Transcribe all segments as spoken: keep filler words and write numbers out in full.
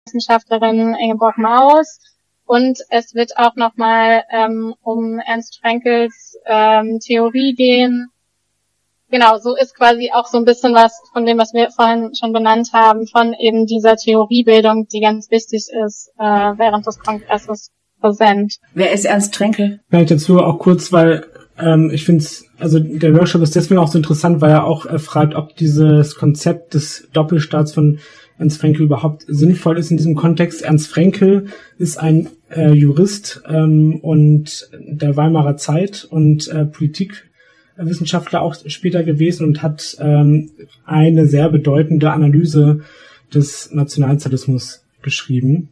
Wissenschaftlerin Ingeborg Maus. Und es wird auch nochmal ähm, um Ernst Frankls ähm, Theorie gehen. Genau, so ist quasi auch so ein bisschen was von dem, was wir vorhin schon benannt haben, von eben dieser Theoriebildung, die ganz wichtig ist, äh, während des Kongresses präsent. Wer ist Ernst Frankl? Vielleicht dazu auch kurz, weil ähm, ich finde es, also der Workshop ist deswegen auch so interessant, weil er auch äh, fragt, ob dieses Konzept des Doppelstaats von Ernst Frankl überhaupt sinnvoll ist in diesem Kontext. Ernst Frankl ist ein äh, Jurist ähm, und der Weimarer Zeit und äh, Politikwissenschaftler auch später gewesen und hat ähm, eine sehr bedeutende Analyse des Nationalsozialismus geschrieben.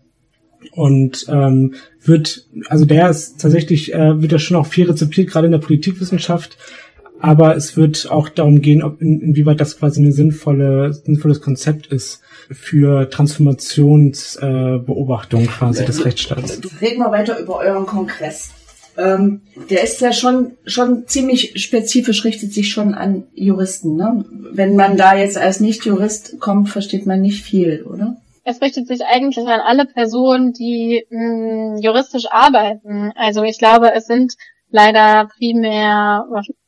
Und ähm, wird, also der ist tatsächlich, äh, wird ja schon auch viel rezipiert, gerade in der Politikwissenschaft, aber es wird auch darum gehen, ob in, inwieweit das quasi eine sinnvolle, sinnvolles Konzept ist für Transformationsbeobachtung äh, quasi des Rechtsstaats. Reden wir weiter über euren Kongress. Ähm, der ist ja schon schon ziemlich spezifisch, richtet sich schon an Juristen, ne? Wenn man da jetzt als Nicht-Jurist kommt, versteht man nicht viel, oder? Es richtet sich eigentlich an alle Personen, die mh, juristisch arbeiten. Also ich glaube, es sind leider primär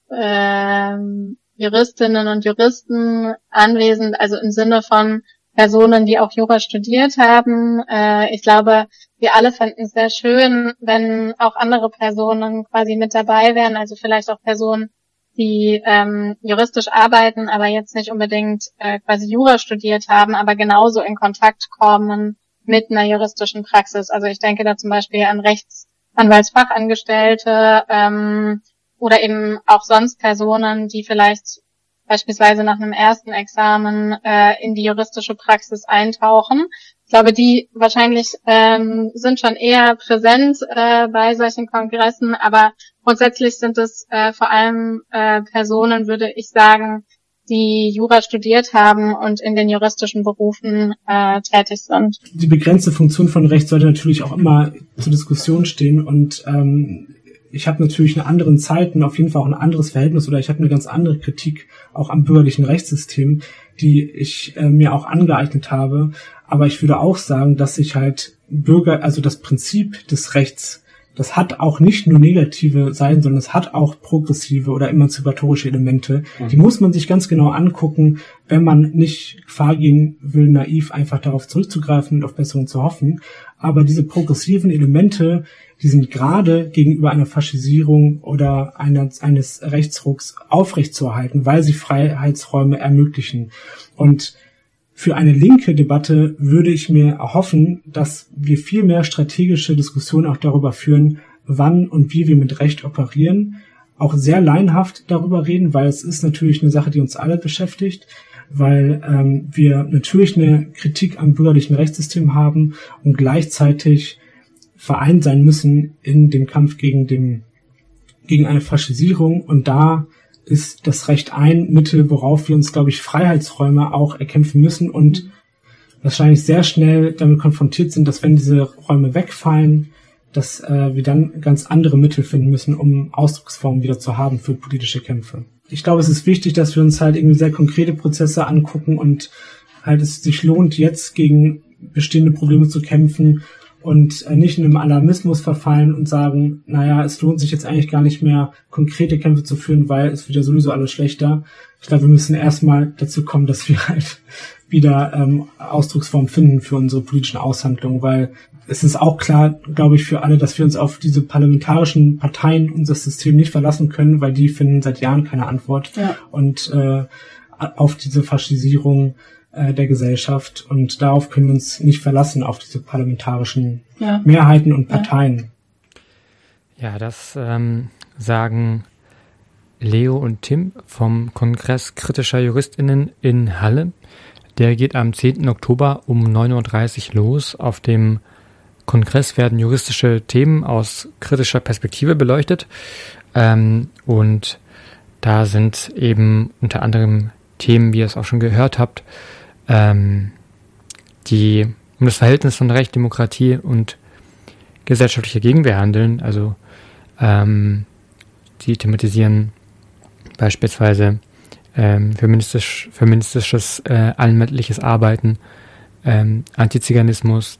äh, Juristinnen und Juristen anwesend, also im Sinne von Personen, die auch Jura studiert haben. Äh, ich glaube, wir alle fänden es sehr schön, wenn auch andere Personen quasi mit dabei wären, also vielleicht auch Personen, die ähm, juristisch arbeiten, aber jetzt nicht unbedingt äh, quasi Jura studiert haben, aber genauso in Kontakt kommen mit einer juristischen Praxis. Also ich denke da zum Beispiel an Rechtsanwaltsfachangestellte ähm, oder eben auch sonst Personen, die vielleicht beispielsweise nach einem ersten Examen äh, in die juristische Praxis eintauchen. Ich glaube, die wahrscheinlich ähm, sind schon eher präsent äh, bei solchen Kongressen, aber grundsätzlich sind es äh, vor allem äh, Personen, würde ich sagen, die Jura studiert haben und in den juristischen Berufen äh, tätig sind. Die begrenzte Funktion von Recht sollte natürlich auch immer zur Diskussion stehen und ähm, ich habe natürlich in anderen Zeiten auf jeden Fall auch ein anderes Verhältnis oder ich habe eine ganz andere Kritik auch am bürgerlichen Rechtssystem, die ich äh, mir auch angeeignet habe. Aber ich würde auch sagen, dass sich halt Bürger, also das Prinzip des Rechts, das hat auch nicht nur negative Seiten, sondern es hat auch progressive oder emanzipatorische Elemente. Mhm. Die muss man sich ganz genau angucken, wenn man nicht Gefahr gehen will, naiv einfach darauf zurückzugreifen und auf Besserung zu hoffen. Aber diese progressiven Elemente, die sind gerade gegenüber einer Faschisierung oder einer, eines Rechtsrucks aufrechtzuerhalten, weil sie Freiheitsräume ermöglichen. Und für eine linke Debatte würde ich mir erhoffen, dass wir viel mehr strategische Diskussionen auch darüber führen, wann und wie wir mit Recht operieren, auch sehr laienhaft darüber reden, weil es ist natürlich eine Sache, die uns alle beschäftigt, weil ähm, wir natürlich eine Kritik am bürgerlichen Rechtssystem haben und gleichzeitig vereint sein müssen in dem Kampf gegen dem gegen eine Faschisierung. Und da ist das Recht ein Mittel, worauf wir uns, glaube ich, Freiheitsräume auch erkämpfen müssen und wahrscheinlich sehr schnell damit konfrontiert sind, dass wenn diese Räume wegfallen, dass äh, wir dann ganz andere Mittel finden müssen, um Ausdrucksformen wieder zu haben für politische Kämpfe. Ich glaube, es ist wichtig, dass wir uns halt irgendwie sehr konkrete Prozesse angucken und halt es sich lohnt, jetzt gegen bestehende Probleme zu kämpfen und äh, nicht in einem Alarmismus verfallen und sagen, naja, es lohnt sich jetzt eigentlich gar nicht mehr, konkrete Kämpfe zu führen, weil es wird ja sowieso alles schlechter. Ich glaube, wir müssen erstmal dazu kommen, dass wir halt wieder ähm, Ausdrucksformen finden für unsere politischen Aushandlungen, weil es ist auch klar, glaube ich, für alle, dass wir uns auf diese parlamentarischen Parteien und das System nicht verlassen können, weil die finden seit Jahren keine Antwort ja. und äh, auf diese Faschisierung äh, der Gesellschaft und darauf können wir uns nicht verlassen, auf diese parlamentarischen ja. Mehrheiten und Parteien. Ja, das ähm, sagen Leo und Tim vom Kongress kritischer JuristInnen in Halle. Der geht am zehnten Oktober um neun Uhr dreißig los. Auf dem Kongress werden juristische Themen aus kritischer Perspektive beleuchtet. Ähm, und da sind eben unter anderem Themen, wie ihr es auch schon gehört habt, ähm, die um das Verhältnis von Recht, Demokratie und gesellschaftlicher Gegenwehr handeln. Also ähm, die thematisieren beispielsweise ähm, feministisch, feministisches äh, allmännliches Arbeiten, ähm, Antiziganismus,